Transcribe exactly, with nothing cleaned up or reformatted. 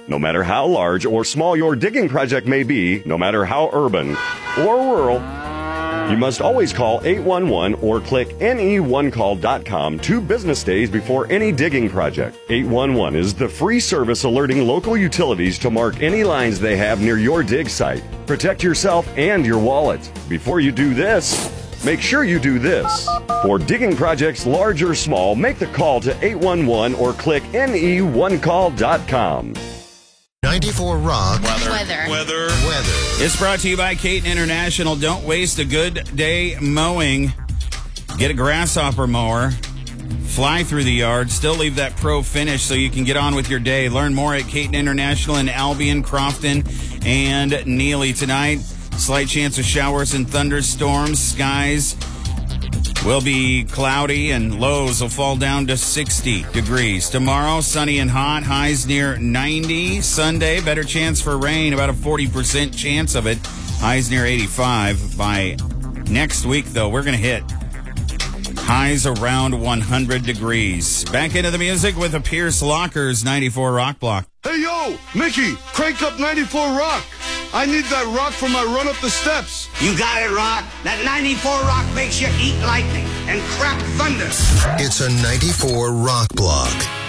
No matter how large or small your digging project may be, no matter how urban or rural, you must always call eight one one or click N E one call dot com two business days before any digging project. eight one one is the free service alerting local utilities to mark any lines they have near your dig site. Protect yourself and your wallet. Before you do this, make sure you do this. For digging projects large or small, make the call to eight one one or click N E one call dot com. ninety-four Rock. Weather. Weather. Weather. Weather. It's brought to you by Caton International. Don't waste a good day mowing. Get a grasshopper mower. Fly through the yard. Still leave that pro finish so you can get on with your day. Learn more at Caton International in Albion, Crofton, and Neely tonight. Slight chance of showers and thunderstorms. Skies will be cloudy and lows will fall down to sixty degrees. Tomorrow, sunny and hot, highs near ninety. Sunday, better chance for rain, about a forty percent chance of it. Highs near eighty-five. By next week, though, we're going to hit highs around one hundred degrees. Back into the music with the Pierce Lockers ninety-four Rock Block. Hey, yo, Mickey, crank up ninety-four Rock. I need that rock for my run up the steps. You got it, Rock. That ninety-four Rock makes you eat lightning and crap thunder. It's a ninety-four Rock Block.